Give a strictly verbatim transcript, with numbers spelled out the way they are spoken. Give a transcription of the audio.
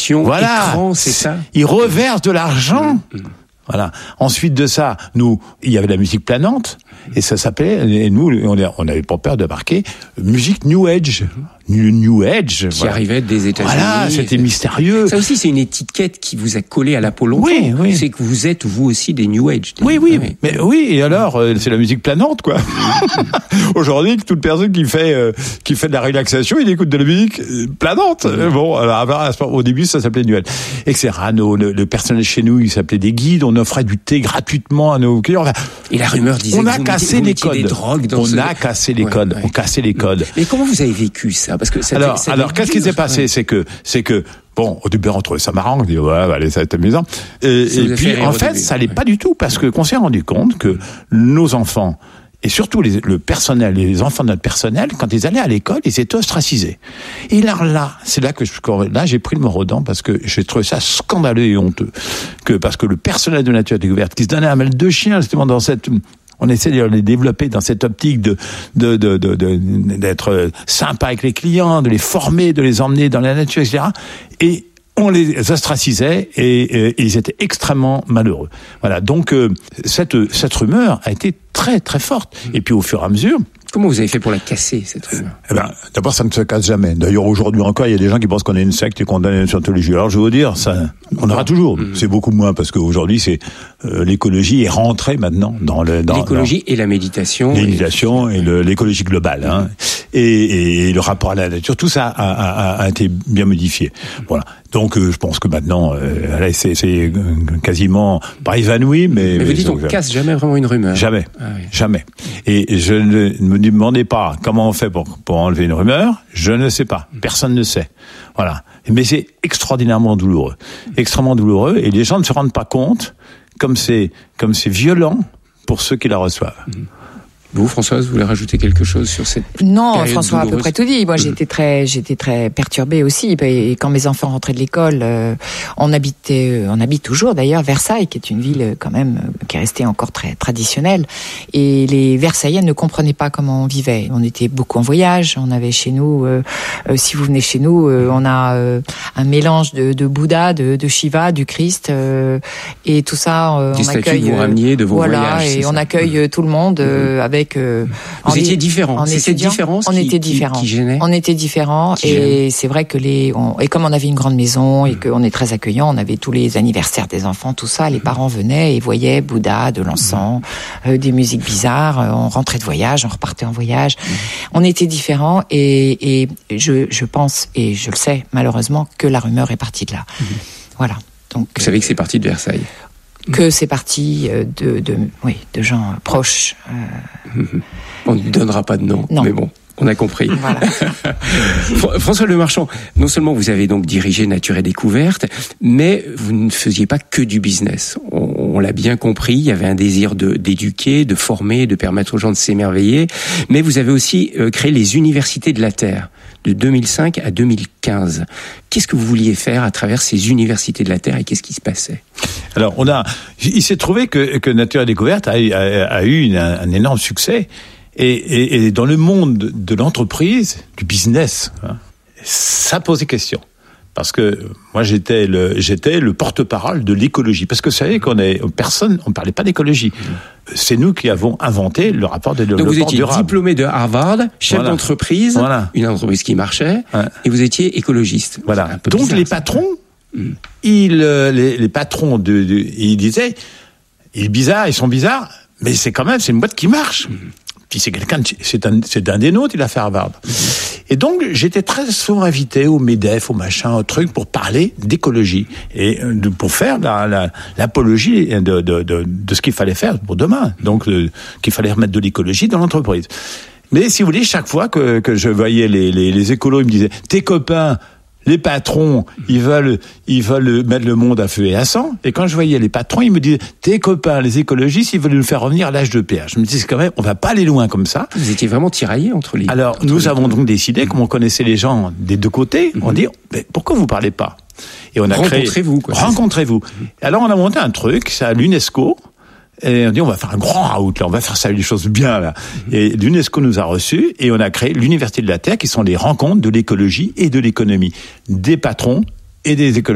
télévision, voilà, écran, c'est ça. Ils reversent de l'argent. Mmh. Voilà. Ensuite de ça, nous, il y avait la musique planante, et ça s'appelait, et nous, on n'avait pas peur de marquer, musique New Age. New, new Age. Qui voilà. arrivait des États-Unis. Voilà, c'était mystérieux. Ça aussi, c'est une étiquette qui vous a collé à la peau longtemps. Oui, oui. C'est que vous êtes, vous aussi, des New Age. Des... Oui, oui, Ah, oui. mais oui, et alors, euh, c'est la musique planante, quoi. Aujourd'hui, toute personne qui fait, euh, qui fait de la relaxation, il écoute de la musique euh, planante. Mmh. Bon, alors, au début, ça s'appelait New Age. Et cetera. Nos, le, le personnel chez nous, il s'appelait des guides, on offrait du thé gratuitement à nos clients. Enfin, et la rumeur disait on a que vous cassé mettez, les vous codes. Des drogues dans on ce... a cassé les ouais, codes. Ouais. On cassait les codes. Mais comment vous avez vécu ça? Parce que ça alors, ça alors, qu'est-ce qui s'est passé? Ouais. C'est que, c'est que, bon, au début, on trouvait ça marrant, on dit, ouais, allez, ça va être amusant. Et, et puis, en fait, ça l'est ouais. pas du tout, parce que, qu'on s'est rendu compte que nos enfants, et surtout les, le personnel, les enfants de notre personnel, quand ils allaient à l'école, ils étaient ostracisés. Et là, là, c'est là que je, là, j'ai pris le mot aux dents parce que j'ai trouvé ça scandaleux et honteux. Que, parce que le personnel de Nature Découverte, qui se donnait un mal de chien, justement, dans cette, on essaie de les développer dans cette optique de, de, de, de, de d'être sympa avec les clients, de les former, de les emmener dans la nature, et cetera. Et, on les ostracisait et, et, et ils étaient extrêmement malheureux. Voilà. Donc euh, cette cette rumeur a été très très forte. Et puis au fur et à mesure. Comment vous avez fait pour la casser, cette rumeur? Eh ben, d'abord, ça ne se casse jamais. D'ailleurs, aujourd'hui encore, il y a des gens qui pensent qu'on est une secte et qu'on donne une scientologie. Alors, je veux vous dire, ça, on aura toujours. Mmh. C'est beaucoup moins parce qu'aujourd'hui, c'est euh, l'écologie est rentrée maintenant dans le dans l'écologie dans, et la méditation. Méditation et, et le, l'écologie globale, hein, et, et, et le rapport à la nature. Tout ça a, a, a été bien modifié. Voilà. Donc, euh, je pense que maintenant, euh, c'est, c'est quasiment pas évanoui, mais. Mais vous mais dites, on ne casse jamais vraiment une rumeur. Jamais. Ah oui. Jamais. Et je ne me demandez pas comment on fait pour, pour enlever une rumeur. Je ne sais pas. Personne ne sait. Voilà. Mais c'est extraordinairement douloureux. Extrêmement douloureux. Et les gens ne se rendent pas compte comme c'est, comme c'est violent pour ceux qui la reçoivent. Mmh. Vous, Françoise, vous voulez rajouter quelque chose sur cette Non, François a à peu près tout dit. Moi, mmh. j'étais très, j'étais très perturbée aussi. Et quand mes enfants rentraient de l'école, euh, on habitait, on habite toujours d'ailleurs Versailles, qui est une ville quand même qui est restée encore très traditionnelle. Et les Versaillais ne comprenaient pas comment on vivait. On était beaucoup en voyage. On avait chez nous, euh, euh, si vous venez chez nous, euh, on a euh, un mélange de, de Bouddha, de, de Shiva, du Christ, euh, et tout ça. Euh, Des on accueille. Que vous rameniez de vos voilà, voyages. Et on ça. accueille mmh. tout le monde euh, avec. Euh, Vous étiez différents. C'est cette différence on qui, était différents. Qui, qui gênait. On était différents qui et gêne. C'est vrai que les on, et comme on avait une grande maison et qu'on est très accueillant, on avait tous les anniversaires des enfants, tout ça. Les parents venaient et voyaient Bouddha, de l'encens, euh, des musiques bizarres. Euh, on rentrait de voyage, on repartait en voyage. On était différents et, et je, je pense et je le sais malheureusement que la rumeur est partie de là. Voilà. Donc. Vous savez que c'est parti de Versailles. Que c'est parti de, de, oui, de gens proches. Euh... On ne donnera pas de nom, non. mais bon, on a compris. Voilà. François Lemarchand, non seulement vous avez donc dirigé Nature et Découverte, mais vous ne faisiez pas que du business. On, on l'a bien compris, il y avait un désir de, d'éduquer, de former, de permettre aux gens de s'émerveiller, mais vous avez aussi euh, créé les universités de la Terre, de deux mille cinq à deux mille quinze. Qu'est-ce que vous vouliez faire à travers ces universités de la Terre et qu'est-ce qui se passait? Alors, on a, il s'est trouvé que, que Nature et Découverte a, a, a eu une, un énorme succès. Et, et, et dans le monde de l'entreprise, du business, hein, ça posait question. Parce que moi, j'étais le, j'étais le porte-parole de l'écologie. Parce que vous savez qu'on est, personne, on ne parlait pas d'écologie. C'est nous qui avons inventé le rapport de développement durable. Donc vous étiez durable. Diplômé de Harvard, chef voilà. d'entreprise, voilà. une entreprise qui marchait, ouais. et vous étiez écologiste. Voilà. Un peu Donc bizarre, les ça. patrons, mmh. ils, les, les patrons de, de, ils disaient, ils sont bizarres, ils sont bizarres, mais c'est quand même, c'est une boîte qui marche. Mmh. Puis c'est quelqu'un, de, c'est un, c'est un des nôtres, il a fait Harvard. Mmh. Et donc, j'étais très souvent invité au MEDEF, au machin, au truc, pour parler d'écologie. Et de, pour faire la, la, l'apologie de, de, de, de ce qu'il fallait faire pour demain. Donc, euh, qu'il fallait remettre de l'écologie dans l'entreprise. Mais si vous voulez, chaque fois que, que je voyais les, les, les écolos, ils me disaient, tes copains, les patrons, ils veulent, ils veulent mettre le monde à feu et à sang. Et quand je voyais les patrons, ils me disaient, tes copains, les écologistes, ils veulent nous faire revenir à l'âge de pierre. Je me disais, c'est quand même, on va pas aller loin comme ça. Vous étiez vraiment tiraillés entre les. Alors, entre nous les avons deux. donc décidé, comme on connaissait les gens des deux côtés, mm-hmm. on dit, mais pourquoi vous parlez pas? Et on a rencontrez-vous, créé. Quoi, rencontrez-vous. Mm-hmm. Alors, on a monté un truc, c'est à l'UNESCO. Et on dit, on va faire un grand out, là, on va faire ça, des choses bien, là. Mmh. Et l'UNESCO nous a reçus, et on a créé l'Université de la Terre, qui sont les rencontres de l'écologie et de l'économie. Des patrons et des écologistes.